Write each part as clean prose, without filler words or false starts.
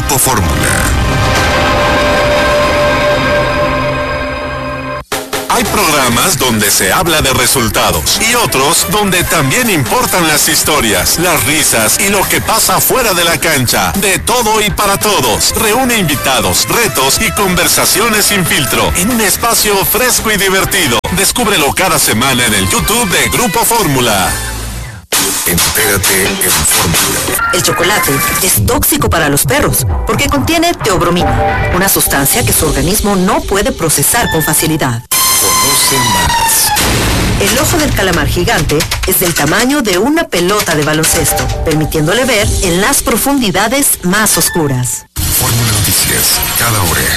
Grupo Fórmula. Hay programas donde se habla de resultados y otros donde también importan las historias, las risas y lo que pasa fuera de la cancha. De todo y para todos. Reúne invitados, retos y conversaciones sin filtro en un espacio fresco y divertido. Descúbrelo cada semana en el YouTube de Grupo Fórmula. Entérate en Fórmula. El chocolate es tóxico para los perros porque contiene teobromina, una sustancia que su organismo no puede procesar con facilidad. Conoce más. El ojo del calamar gigante es del tamaño de una pelota de baloncesto, permitiéndole ver en las profundidades más oscuras. Fórmula Noticias, cada hora.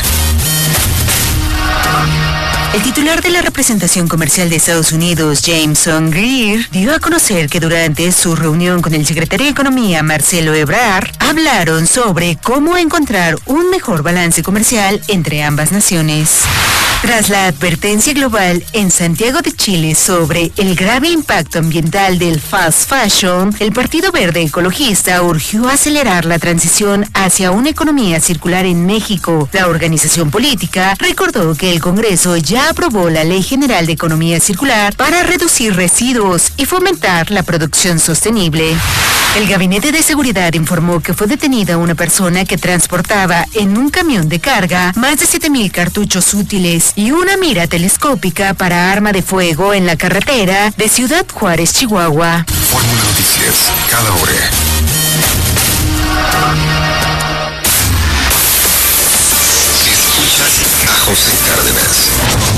El titular de la representación comercial de Estados Unidos, Jameson Greer, dio a conocer que durante su reunión con el secretario de Economía, Marcelo Ebrard, hablaron sobre cómo encontrar un mejor balance comercial entre ambas naciones. Tras la advertencia global en Santiago de Chile sobre el grave impacto ambiental del fast fashion, el Partido Verde Ecologista urgió acelerar la transición hacia una economía circular en México. La organización política recordó que el Congreso ya aprobó la Ley General de Economía Circular para reducir residuos y fomentar la producción sostenible. El Gabinete de Seguridad informó que fue detenida una persona que transportaba en un camión de carga más de 7,000 cartuchos útiles y una mira telescópica para arma de fuego en la carretera de Ciudad Juárez, Chihuahua. Fórmula Noticias, cada hora. Escuchas a José Cárdenas.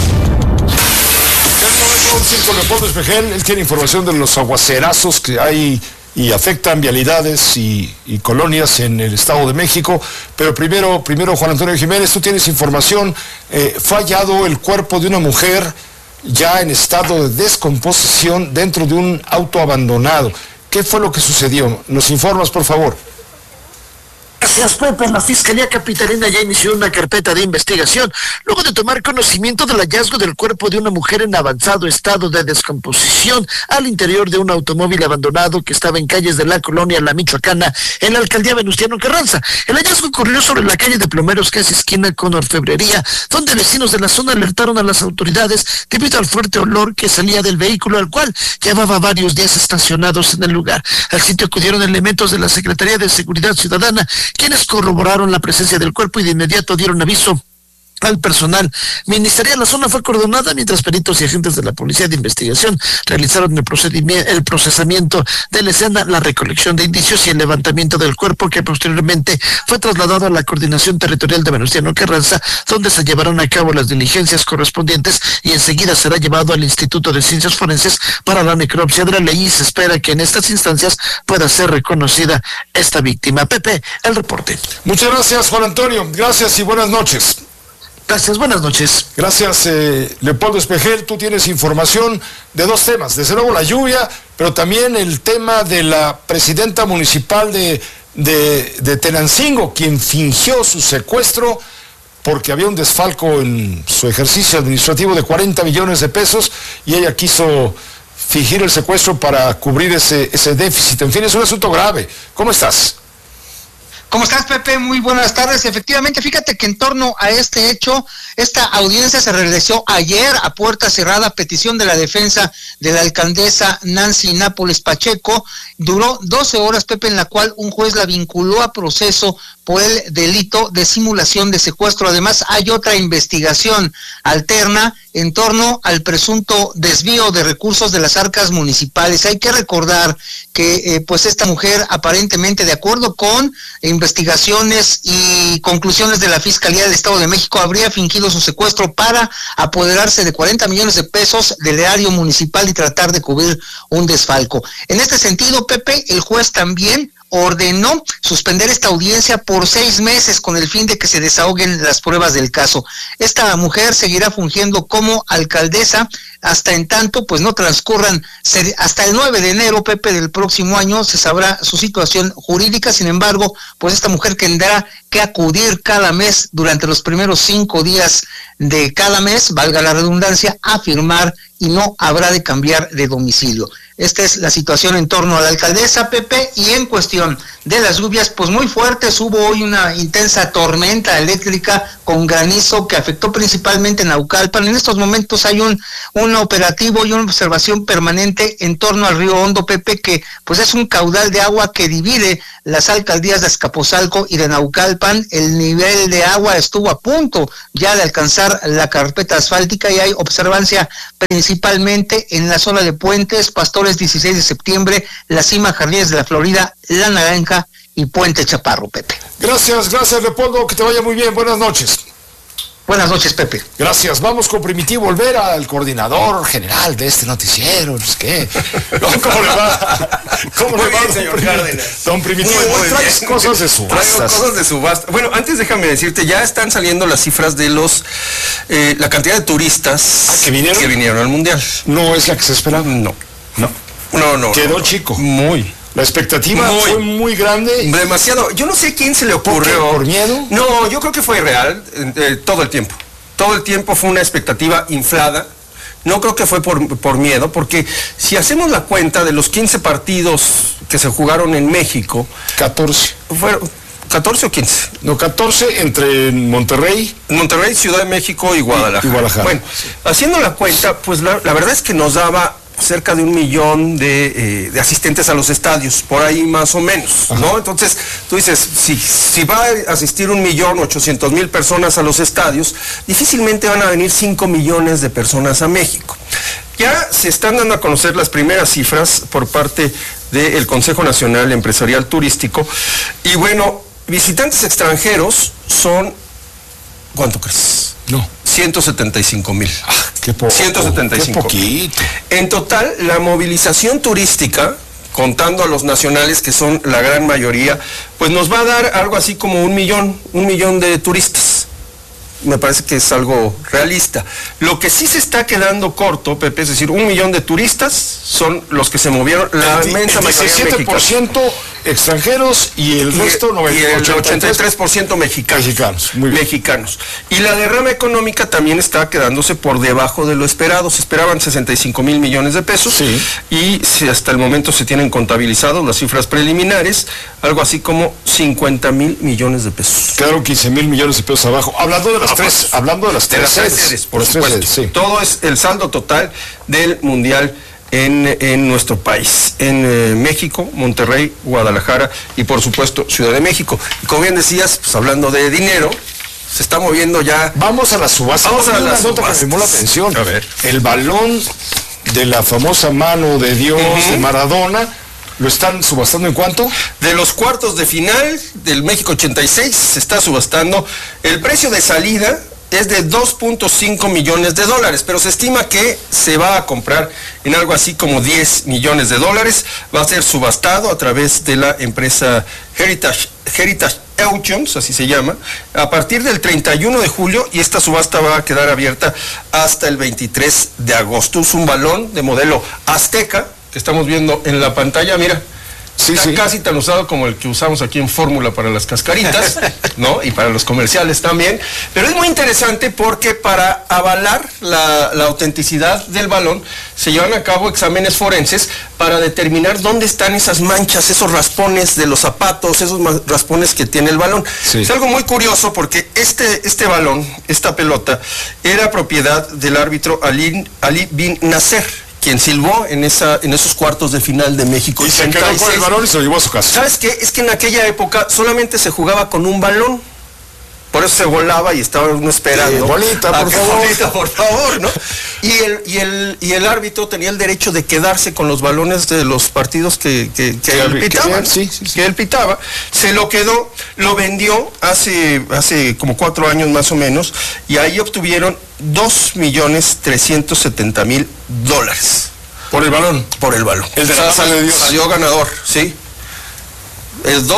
Vamos a ir con Leopoldo Espejel. Él tiene información de los aguacerazos que hay y afectan vialidades y colonias en el Estado de México. Pero primero Juan Antonio Jiménez, tú tienes información. Fue hallado el cuerpo de una mujer ya en estado de descomposición dentro de un auto abandonado. ¿Qué fue lo que sucedió? ¿Nos informas, por favor? Gracias, Pepe. La Fiscalía Capitalina ya inició una carpeta de investigación luego de tomar conocimiento del hallazgo del cuerpo de una mujer en avanzado estado de descomposición al interior de un automóvil abandonado que estaba en calles de la colonia La Michoacana, en la alcaldía Venustiano Carranza. El hallazgo ocurrió sobre la calle de Plomeros, casi esquina con Orfebrería, donde vecinos de la zona alertaron a las autoridades debido al fuerte olor que salía del vehículo, al cual llevaba varios días estacionados en el lugar. Al sitio acudieron elementos de la Secretaría de Seguridad Ciudadana, quienes corroboraron la presencia del cuerpo y de inmediato dieron aviso al personal ministerial. La zona fue acordonada mientras peritos y agentes de la Policía de Investigación realizaron el procesamiento de la escena, la recolección de indicios y el levantamiento del cuerpo, que posteriormente fue trasladado a la Coordinación Territorial de Venustiano Carranza, donde se llevarán a cabo las diligencias correspondientes y enseguida será llevado al Instituto de Ciencias Forenses para la necropsia de la ley, y se espera que en estas instancias pueda ser reconocida esta víctima. Pepe, el reporte. Muchas gracias, Juan Antonio. Gracias y buenas noches. Gracias, buenas noches. Gracias, Leopoldo Espejel. Tú tienes información de dos temas. Desde luego la lluvia, pero también el tema de la presidenta municipal de Tenancingo, quien fingió su secuestro porque había un desfalco en su ejercicio administrativo de 40 millones de pesos y ella quiso fingir el secuestro para cubrir ese déficit. En fin, es un asunto grave. ¿Cómo estás? ¿Cómo estás, Pepe? Muy buenas tardes. Efectivamente, fíjate que en torno a este hecho, esta audiencia se realizó ayer a puerta cerrada a petición de la defensa de la alcaldesa Nancy Nápoles Pacheco. Duró 12 horas, Pepe, en la cual un juez la vinculó a proceso por el delito de simulación de secuestro. Además, hay otra investigación alterna en torno al presunto desvío de recursos de las arcas municipales. Hay que recordar que pues esta mujer, aparentemente, de acuerdo con investigaciones y conclusiones de la Fiscalía del Estado de México, habría fingido su secuestro para apoderarse de 40 millones de pesos del erario municipal y tratar de cubrir un desfalco. En este sentido, Pepe, el juez también ordenó suspender esta audiencia por 6 meses con el fin de que se desahoguen las pruebas del caso. Esta mujer seguirá fungiendo como alcaldesa hasta en tanto pues no transcurran, hasta el 9 de enero, Pepe, del próximo año se sabrá su situación jurídica. Sin embargo, pues esta mujer tendrá que acudir cada mes durante los primeros 5 días de cada mes, valga la redundancia, a firmar y no habrá de cambiar de domicilio. Esta es la situación en torno a la alcaldesa, Pepe, y en cuestión de las lluvias, pues muy fuertes. Hubo hoy una intensa tormenta eléctrica con granizo que afectó principalmente en Naucalpan. En estos momentos hay un operativo y una observación permanente en torno al río Hondo, Pepe, que pues es un caudal de agua que divide las alcaldías de Azcapotzalco y de Naucalpan. El nivel de agua estuvo a punto ya de alcanzar la carpeta asfáltica y hay observancia principalmente en la zona de Puentes, Pastores 16 de septiembre, La Cima, Jardines de la Florida, La Naranja y Puente Chaparro, Pepe. Gracias, Leopoldo, que te vaya muy bien, buenas noches. Buenas noches, Pepe. Gracias, vamos con Primitivo Olvera, el coordinador general de este noticiero, ¿qué? ¿Cómo le va? ¿Cómo le va, señor Cárdenas? Don Primitivo, traes cosas de subastas. Traigo cosas de subasta. Bueno, antes déjame decirte, ya están saliendo las cifras de la cantidad de turistas que vinieron al Mundial. ¿No es la que se esperaba? No. Quedó chico. Muy. La expectativa fue muy grande. Demasiado. Yo no sé quién se le ocurrió. ¿Por miedo? No, yo creo que fue real todo el tiempo. Todo el tiempo fue una expectativa inflada. No creo que fue por miedo, porque si hacemos la cuenta de los 15 partidos que se jugaron en México... 14. ¿Fueron 14 o 15? No, 14 entre Monterrey, Ciudad de México y Guadalajara. Bueno, haciendo la cuenta, pues la verdad es que nos daba cerca de 1 millón de asistentes a los estadios, por ahí más o menos, ¿no? Ajá. Entonces, tú dices, si va a asistir 1.800.000 personas a los estadios, difícilmente van a venir 5 millones de personas a México. Ya se están dando a conocer las primeras cifras por parte del Consejo Nacional Empresarial Turístico, y bueno, visitantes extranjeros son, ¿cuánto crees? No. 175,000. Qué poco. 175. Qué poquito. En total, la movilización turística, contando a los nacionales, que son la gran mayoría, pues nos va a dar algo así como 1 millón de turistas. Me parece que es algo realista. Lo que sí se está quedando corto, Pepe, es decir, 1 millón de turistas son los que se movieron, la inmensa mayoría mexicanos. 17% extranjeros y el resto 83% mexicanos. Muy bien. Mexicanos. Y la derrama económica también está quedándose por debajo de lo esperado. Se esperaban 65,000 millones de pesos, sí, y hasta el momento se tienen contabilizados las cifras preliminares, algo así como 50,000 millones de pesos. Quedaron 15,000 millones de pesos abajo. Hablando de las tres sedes, por supuesto. Sí. Todo es el saldo total del Mundial en nuestro país, en México, Monterrey, Guadalajara y por supuesto Ciudad de México. Y como bien decías, pues hablando de dinero, se está moviendo ya. Vamos a la subasta. Vamos a la subasta. Que me llamó la atención. A ver. El balón de la famosa mano de Dios de Maradona, ¿lo están subastando en cuánto? De los cuartos de final del México 86 se está subastando. El precio de salida es de 2.5 millones de dólares, pero se estima que se va a comprar en algo así como 10 millones de dólares. Va a ser subastado a través de la empresa Heritage Auctions, así se llama, a partir del 31 de julio, y esta subasta va a quedar abierta hasta el 23 de agosto. Es un balón de modelo Azteca que estamos viendo en la pantalla, mira. Está casi tan usado como el que usamos aquí en Fórmula para las cascaritas, ¿no? Y para los comerciales también. Pero es muy interesante porque para avalar la autenticidad del balón se llevan a cabo exámenes forenses para determinar dónde están esas manchas, esos raspones de los zapatos, esos raspones que tiene el balón. Sí. Es algo muy curioso porque este balón, esta pelota, era propiedad del árbitro Ali bin Nasser, quien silbó en esos cuartos de final de México. Y se quedó con el balón y se lo llevó a su casa. ¿Sabes qué? Es que en aquella época solamente se jugaba con un balón. Por eso se volaba y estaba uno esperando. Bolita, por favor. Bolita, por favor, ¿no? Y el árbitro tenía el derecho de quedarse con los balones de los partidos que él pitaba. Que él pitaba. Se lo quedó, lo vendió hace como 4 años más o menos, y ahí obtuvieron $2,370,000. ¿Por el balón? Por el balón. El de la mano de Dios. Salió ganador, sí. Es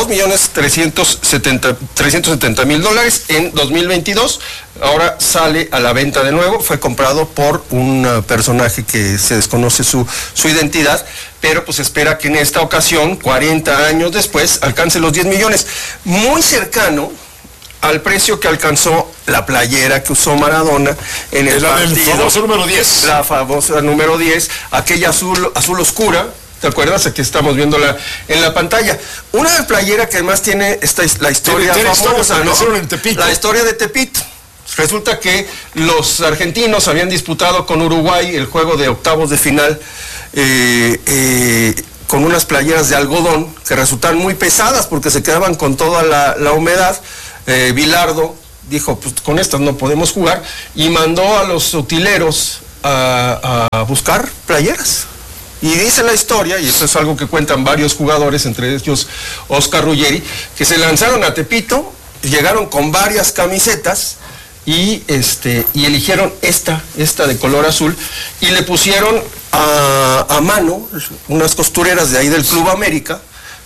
$2,370,000 en 2022. Ahora sale a la venta de nuevo. Fue comprado por un personaje que se desconoce su identidad, pero pues espera que en esta ocasión, 40 años después, alcance los 10 millones. Muy cercano al precio que alcanzó la playera que usó Maradona en el partido. El famoso número 10. La famosa número 10, aquella azul oscura. ¿Te acuerdas? Aquí estamos viéndola en la pantalla. Una playera que además tiene la historia famosa, ¿no? La historia de Tepito. Resulta que los argentinos habían disputado con Uruguay el juego de octavos de final con unas playeras de algodón que resultaron muy pesadas porque se quedaban con toda la humedad. Bilardo dijo, pues con estas no podemos jugar, y mandó a los utileros a buscar playeras. Y dice la historia, y eso es algo que cuentan varios jugadores, entre ellos Oscar Ruggeri, que se lanzaron a Tepito, llegaron con varias camisetas y eligieron esta de color azul, y le pusieron a mano unas costureras de ahí del Club América,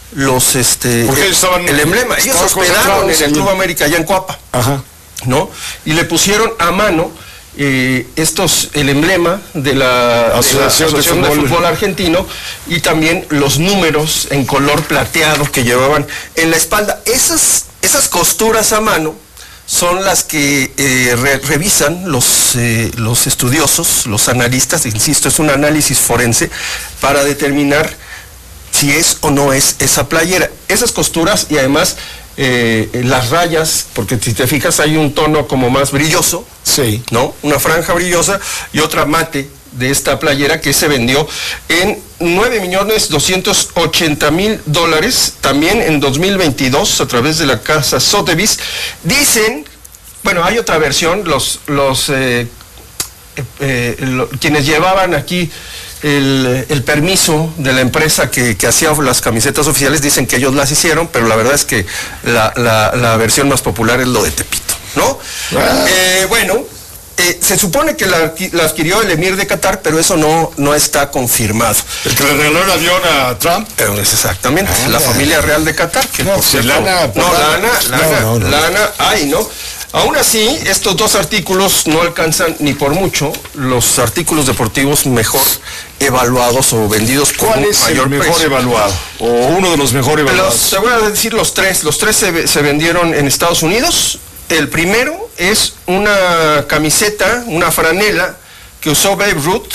el emblema. Ellos hospedaron en el Club América allá en Coapa. Ajá. ¿No? Y le pusieron a mano el emblema de la Asociación de Fútbol Argentino, y también los números en color plateado que llevaban en la espalda. Esas costuras a mano son las que revisan los estudiosos, los analistas, insisto, es un análisis forense para determinar si es o no es esa playera. Esas costuras, y además las rayas, porque si te fijas hay un tono como más brilloso, sí, ¿no? Una franja brillosa y otra mate de esta playera, que se vendió en $9,280,000 también en 2022 a través de la casa Sotheby's. Dicen, bueno, hay otra versión, quienes llevaban aquí el permiso de la empresa que hacía las camisetas oficiales, dicen que ellos las hicieron, pero la verdad es que la versión más popular es lo de Tepito, ¿no? Se supone que la adquirió el emir de Qatar, pero eso no está confirmado. ¿El que le regaló el avión a Trump? Exactamente, la familia real de Qatar. Que no, lana, hay, ¿no? Aún así, estos dos artículos no alcanzan ni por mucho los artículos deportivos mejor evaluados o vendidos por ¿Cuál es el mejor evaluado? O uno de los mejor evaluados. Te voy a decir los tres. Los tres se vendieron en Estados Unidos. El primero es una camiseta, una franela que usó Babe Ruth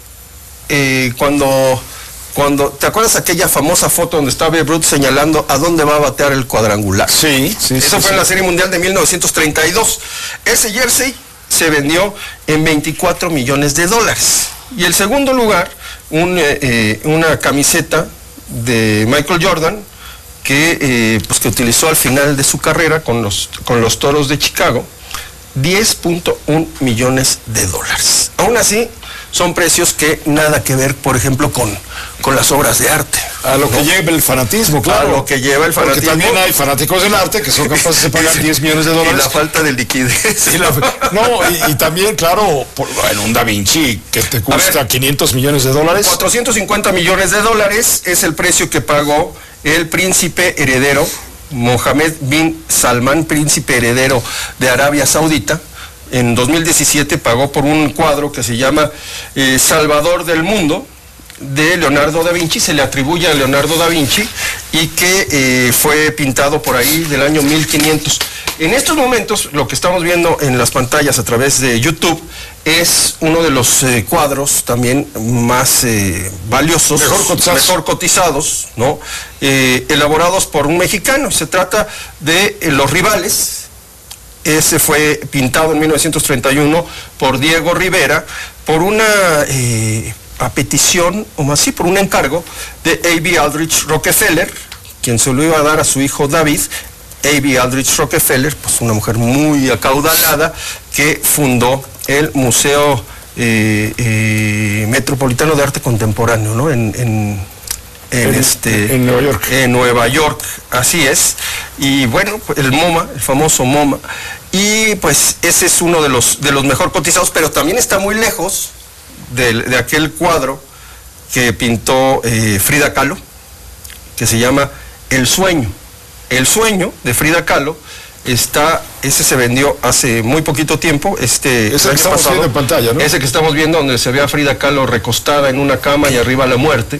cuando ¿te acuerdas aquella famosa foto donde está Babe Ruth señalando a dónde va a batear el cuadrangular? Sí. Eso fue en la Serie Mundial de 1932. Ese jersey se vendió en $24 millones. Y el segundo lugar, una camiseta de Michael Jordan que utilizó al final de su carrera con los Toros de Chicago, $10.1 millones. Aún así, son precios que nada que ver, por ejemplo, con las obras de arte. A lo que lleva el fanatismo, claro. A lo que lleva el fanatismo. Porque también hay fanáticos del arte que son capaces de pagar $10 millones. Y la falta de liquidez. Y también, claro, un Da Vinci que te cuesta $500 millones. $450 millones es el precio que pagó el príncipe heredero, Mohammed bin Salman, príncipe heredero de Arabia Saudita. En 2017 pagó por un cuadro que se llama Salvador del Mundo, de Leonardo da Vinci. Se le atribuye a Leonardo da Vinci, y que fue pintado por ahí del año 1500. En estos momentos, lo que estamos viendo en las pantallas a través de YouTube es uno de los cuadros también más valiosos, mejor cotizados, ¿no? Elaborados por un mexicano. Se trata de Los Rivales. Ese fue pintado en 1931 por Diego Rivera, por una a petición, o más sí, por un encargo de A.B. Aldrich Rockefeller, quien se lo iba a dar a su hijo David. A.B. Aldrich Rockefeller, pues una mujer muy acaudalada, que fundó el Museo Metropolitano de Arte Contemporáneo, ¿no? En Nueva York. En Nueva York, así es. Y bueno, el MoMA, el famoso MoMA. Y pues ese es uno de los mejor cotizados, pero también está muy lejos de aquel cuadro que pintó Frida Kahlo, que se llama El Sueño de Frida Kahlo. Ese se vendió hace muy poquito tiempo, ese que estamos viendo en pantalla, ¿no? Ese que estamos viendo, donde se ve a Frida Kahlo recostada en una cama y arriba la muerte.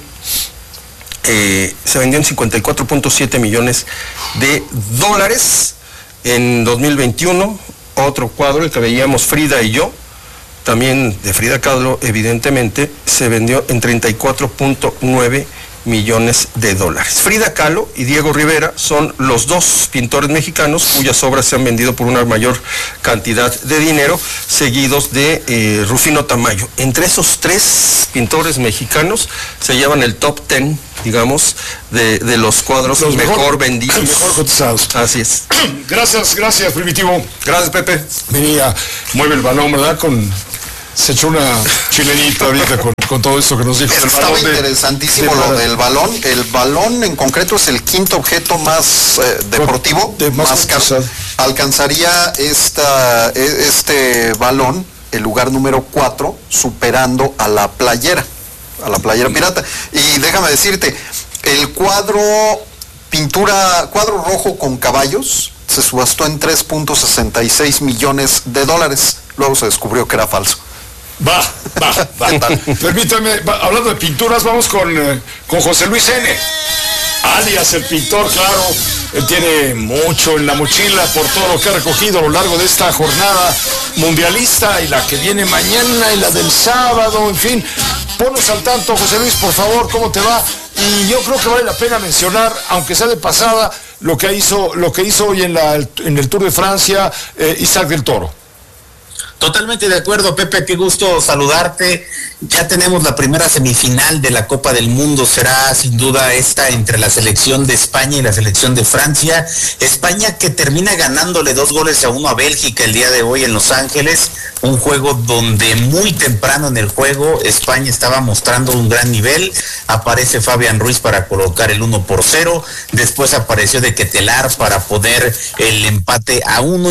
Se vendió en 54.7 millones de dólares. En 2021, otro cuadro, el que veíamos Frida y yo, también de Frida Kahlo, evidentemente, se vendió en 34.9 millones de dólares. Frida Kahlo y Diego Rivera son los dos pintores mexicanos cuyas obras se han vendido por una mayor cantidad de dinero, seguidos de Rufino Tamayo. Entre esos tres pintores mexicanos se llevan el top 10, digamos, de los cuadros los mejor vendidos. Mejor cotizados. Así es. Gracias, Primitivo. Gracias, Pepe. Venía, mueve el balón, ¿verdad? Se echó una chilenita ahorita con todo esto que nos dijo. Estaba interesantísimo lo del balón. El balón en concreto es el quinto objeto más deportivo, más caro. Alcanzaría este balón el lugar número 4, superando a la playera pirata. Y déjame decirte, el cuadro rojo con caballos se subastó en 3.66 millones de dólares. Luego se descubrió que era falso. Va. Permítame, hablando de pinturas, vamos con José Luis N., alias el pintor, claro. Él tiene mucho en la mochila por todo lo que ha recogido a lo largo de esta jornada mundialista y la que viene mañana y la del sábado, en fin. Ponnos al tanto, José Luis, por favor, ¿cómo te va? Y yo creo que vale la pena mencionar, aunque sea de pasada, lo que hizo hoy en el Tour de Francia, Isaac del Toro. Totalmente de acuerdo, Pepe, qué gusto saludarte. Ya tenemos la primera semifinal de la Copa del Mundo, será sin duda esta entre la selección de España y la selección de Francia. España que termina ganándole 2-1 a Bélgica el día de hoy en Los Ángeles, un juego donde muy temprano en el juego España estaba mostrando un gran nivel. Aparece Fabián Ruiz para colocar el 1-0, después apareció de Quetelar para poner el empate a 1,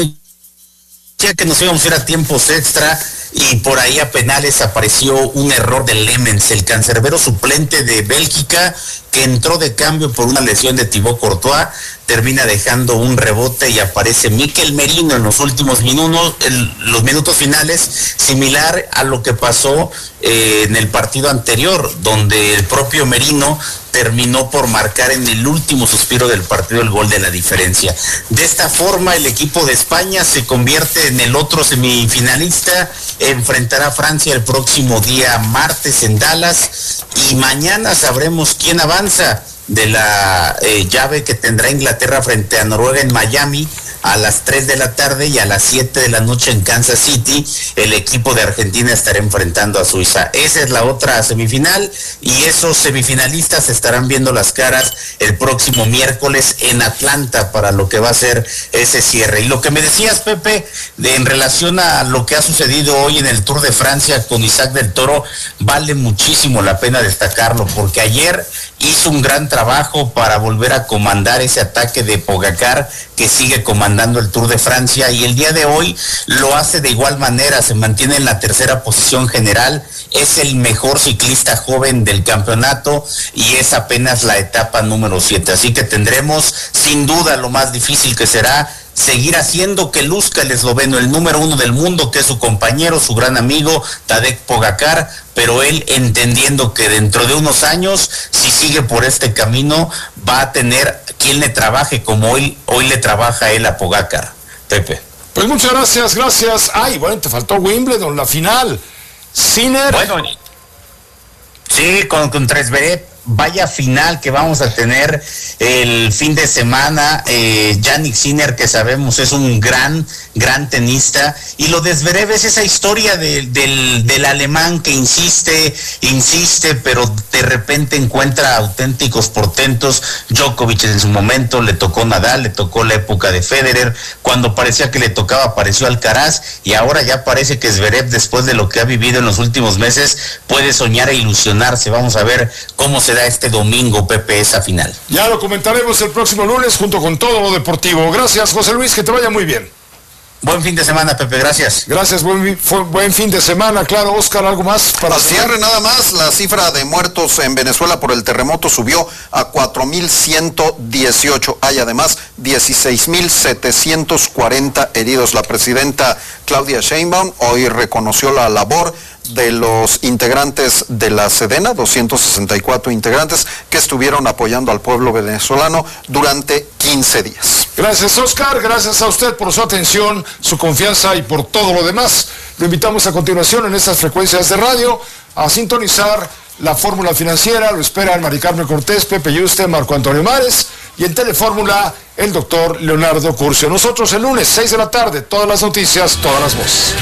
ya que nos íbamos a ir a tiempos extra y por ahí a penales apareció un error de Lemens, el cancerbero suplente de Bélgica, que entró de cambio por una lesión de Thibaut Courtois, termina dejando un rebote y aparece Mikel Merino en los últimos minutos, los minutos finales, similar a lo que pasó en el partido anterior, donde el propio Merino terminó por marcar en el último suspiro del partido el gol de la diferencia. De esta forma, el equipo de España se convierte en el otro semifinalista, enfrentará a Francia el próximo día martes en Dallas y mañana sabremos quién avanza de la llave que tendrá Inglaterra frente a Noruega en Miami a las 3 de la tarde, y a las 7 de la noche en Kansas City el equipo de Argentina estará enfrentando a Suiza. Esa es la otra semifinal y esos semifinalistas estarán viendo las caras el próximo miércoles en Atlanta para lo que va a ser ese cierre. Y lo que me decías, Pepe, en relación a lo que ha sucedido hoy en el Tour de Francia con Isaac del Toro, vale muchísimo la pena destacarlo, porque ayer hizo un gran trabajo para volver a comandar ese ataque de Pogacar, que sigue comandando el Tour de Francia, y el día de hoy lo hace de igual manera, se mantiene en la tercera posición general, es el mejor ciclista joven del campeonato y es apenas la etapa número 7, así que tendremos sin duda lo más difícil que será seguir haciendo que luzca el esloveno, el número 1 del mundo, que es su compañero, su gran amigo Tadej Pogacar, pero él entendiendo que dentro de unos años, si sigue por este camino, va a tener quien le trabaje como hoy le trabaja él a Pogacar. Pepe. Pues muchas gracias. Ay, bueno, te faltó Wimbledon, la final. Sinner. Bueno, sí, contra Zverev. Vaya final que vamos a tener el fin de semana. Jannik Sinner, que sabemos es un gran tenista, y lo de Zverev es esa historia del alemán que insiste, pero de repente encuentra auténticos portentos. Djokovic en su momento, le tocó Nadal, le tocó la época de Federer, cuando parecía que le tocaba apareció Alcaraz, y ahora ya parece que Zverev, después de lo que ha vivido en los últimos meses, puede soñar e ilusionarse. Vamos a ver cómo se da este domingo, Pepe, esa final. Ya lo comentaremos el próximo lunes junto con todo lo deportivo. Gracias, José Luis, que te vaya muy bien. Buen fin de semana, Pepe, gracias. Gracias, buen fin de semana. Claro, Oscar, ¿algo más para al cierre? Nada más, la cifra de muertos en Venezuela por el terremoto subió a 4.118. Hay además 16.740 heridos. La presidenta Claudia Sheinbaum hoy reconoció la labor de los integrantes de la Sedena, 264 integrantes que estuvieron apoyando al pueblo venezolano durante 15 días. Gracias, Oscar, gracias a usted por su atención, su confianza y por todo lo demás. Lo invitamos a continuación en estas frecuencias de radio a sintonizar la Fórmula Financiera. Lo esperan Mari Carmen Cortés, Pepe Yuste, Marco Antonio Mares y en Telefórmula el doctor Leonardo Curcio. Nosotros el lunes 6 de la tarde, todas las noticias, todas las voces.